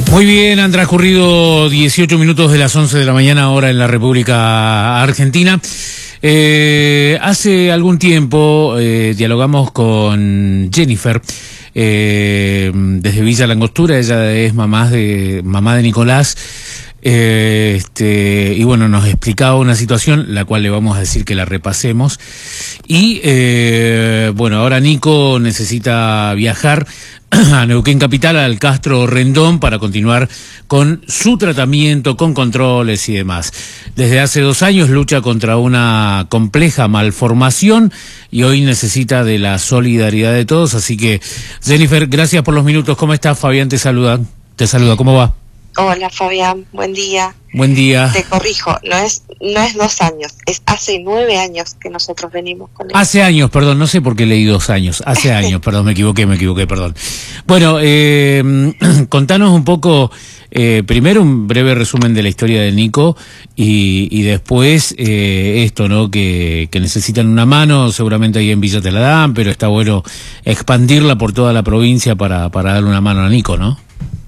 Muy bien, han transcurrido 18 minutos de las 11 de la mañana ahora en la República Argentina. Hace algún tiempo dialogamos con Jennifer desde Villa Langostura. Ella es mamá de Nicolás. Y bueno, nos explicaba una situación, la cual le vamos a decir que la repasemos. Y bueno, ahora Nico necesita viajar a Neuquén Capital, al Castro Rendón, para continuar con su tratamiento, con controles y demás. Desde hace 2 años lucha contra una compleja malformación y hoy necesita de la solidaridad de todos. Así que, Jennifer, gracias por los minutos. ¿Cómo estás? Fabián te saluda. ¿Cómo va? Hola Fabián, buen día. Buen día. Te corrijo, no es 2 años, es hace 9 años que nosotros venimos con él. Hace años, perdón, no sé por qué leí 2 años. Hace años, perdón, me equivoqué, perdón. Bueno, contanos un poco, primero un breve resumen de la historia de Nico y después esto, ¿no? Que necesitan una mano, seguramente ahí en Villa te la dan, pero está bueno expandirla por toda la provincia para darle una mano a Nico, ¿no?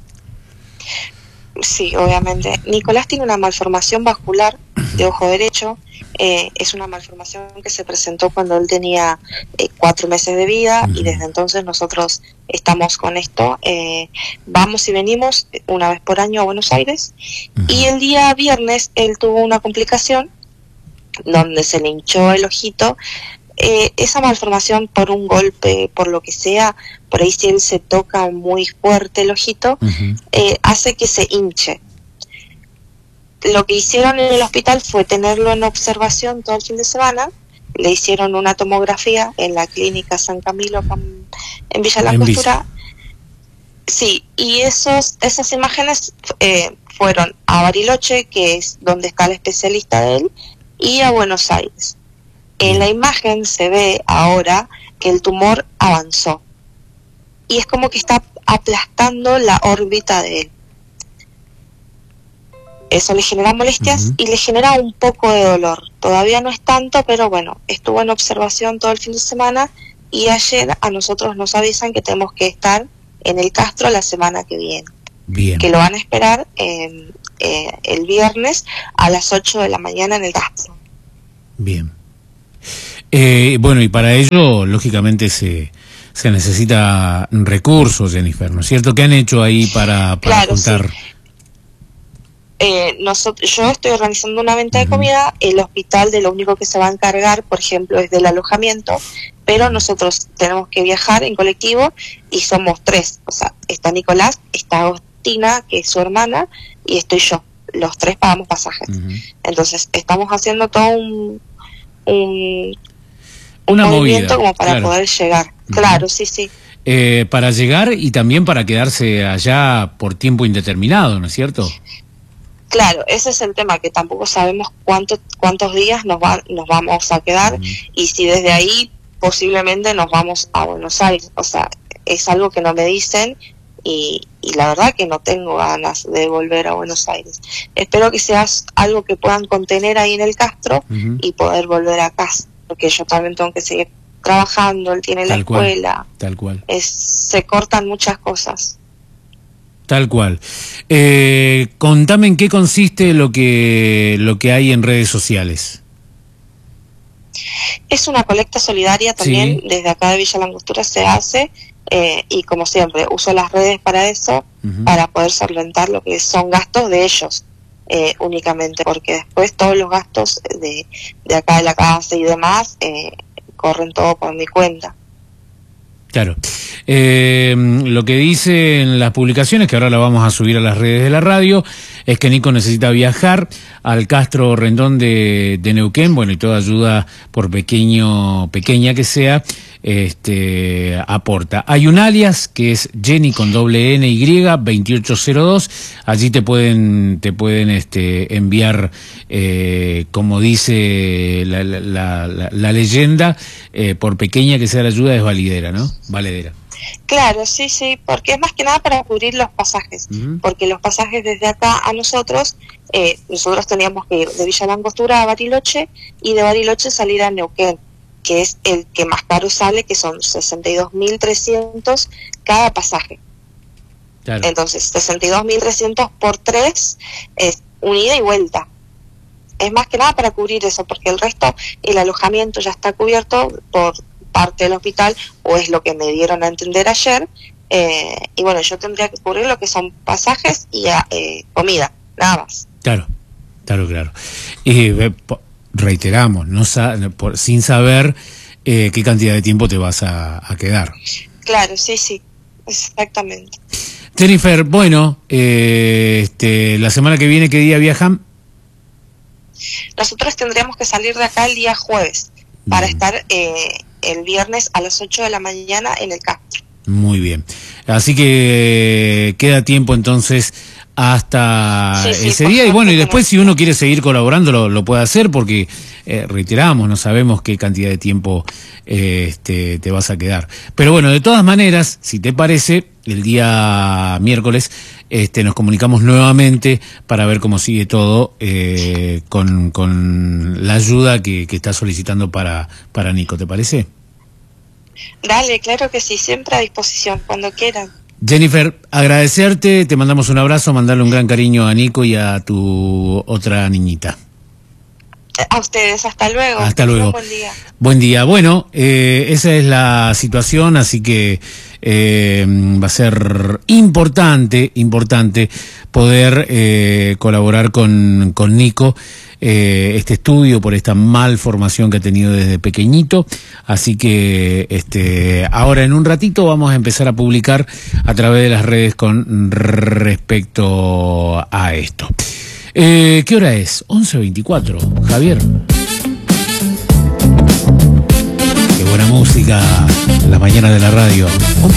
Sí, obviamente. Nicolás tiene una malformación vascular de ojo derecho. Es una malformación que se presentó cuando él tenía 4 meses de vida y desde entonces nosotros estamos con esto. Vamos y venimos una vez por año a Buenos Aires y el día viernes él tuvo una complicación donde se le hinchó el ojito. Esa malformación por un golpe, por lo que sea, por ahí si él se toca muy fuerte el ojito, hace que se hinche. Lo que hicieron en el hospital fue tenerlo en observación todo el fin de semana. Le hicieron una tomografía en la clínica San Camilo en Villa Langostura. Sí, y esas imágenes fueron a Bariloche, que es donde está el especialista de él, y a Buenos Aires. En la imagen se ve ahora que el tumor avanzó y es como que está aplastando la órbita de él. Eso le genera molestias y le genera un poco de dolor. Todavía no es tanto, pero bueno, estuvo en observación todo el fin de semana y ayer a nosotros nos avisan que tenemos que estar en el Castro la semana que viene. Bien. Que lo van a esperar el viernes a las 8 de la mañana en el Castro. Bien. Bueno, y para ello, lógicamente, se necesita recursos, Jennifer, ¿no es cierto? ¿Qué han hecho ahí para claro, juntar? Sí. Yo estoy organizando una venta de comida. El hospital de lo único que se va a encargar, por ejemplo, es del alojamiento, pero nosotros tenemos que viajar en colectivo y somos 3. O sea, está Nicolás, está Agostina, que es su hermana, y estoy yo. Los 3 pagamos pasajes. Entonces, estamos haciendo todo un movimiento movida, como para claro. poder llegar. Claro, sí, sí. Para llegar y también para quedarse allá por tiempo indeterminado, ¿no es cierto? Claro, ese es el tema, que tampoco sabemos cuántos días nos vamos a quedar y si desde ahí posiblemente nos vamos a Buenos Aires. O sea, es algo que no me dicen y la verdad que no tengo ganas de volver a Buenos Aires. Espero que sea algo que puedan contener ahí en el Castro y poder volver a casa, porque yo también tengo que seguir trabajando, él tiene la escuela. Tal cual. Se cortan muchas cosas. Tal cual. Contame en qué consiste lo que hay en redes sociales. Es una colecta solidaria también, desde acá de Villa Langostura se hace, y como siempre, uso las redes para eso, para poder solventar lo que son gastos de ellos únicamente, porque después todos los gastos de acá de la casa y demás corren todo por mi cuenta. Claro. Lo que dicen las publicaciones, que ahora la vamos a subir a las redes de la radio, es que Nico necesita viajar al Castro Rendón de Neuquén. Bueno, y toda ayuda, por pequeña que sea, aporta. Hay un alias que es Jenny con doble N Y 2802. Allí te pueden enviar, como dice la leyenda, por pequeña que sea la ayuda, es valedera, ¿no? Valedera. Claro, sí, sí, porque es más que nada para cubrir los pasajes, porque los pasajes desde acá a nosotros teníamos que ir de Villa Langostura a Bariloche y de Bariloche salir a Neuquén, que es el que más caro sale, que son 62.300 cada pasaje. Claro. Entonces, 62.300 por 3 es un ida y vuelta. Es más que nada para cubrir eso, porque el resto, el alojamiento ya está cubierto por parte del hospital, o es lo que me dieron a entender ayer, y bueno, yo tendría que cubrir lo que son pasajes y comida, nada más. Claro. Y reiteramos, sin saber qué cantidad de tiempo te vas a quedar. Claro, sí, exactamente. Jennifer, bueno, la semana que viene, ¿qué día viajan? Nosotros tendríamos que salir de acá el día jueves para estar el viernes a las 8 de la mañana en el Castro. Muy bien. Así que queda tiempo entonces hasta ese día. Y bueno, y después si uno quiere seguir colaborando lo puede hacer, porque reiteramos, no sabemos qué cantidad de tiempo te vas a quedar. Pero bueno, de todas maneras, si te parece, el día miércoles nos comunicamos nuevamente para ver cómo sigue todo con la ayuda que está solicitando para Nico, ¿te parece? Dale, claro que sí, siempre a disposición, cuando quieran. Jennifer, agradecerte, te mandamos un abrazo, mandarle un gran cariño a Nico y a tu otra niñita. A ustedes, hasta luego. Hasta luego. Buen día. Buen día. Bueno, esa es la situación, así que va a ser importante poder colaborar con Nico, este estudio por esta malformación que ha tenido desde pequeñito. Así que ahora en un ratito vamos a empezar a publicar a través de las redes con respecto a esto. ¿Qué hora es? 11:24, Javier. Qué buena música, la mañana de la radio. Un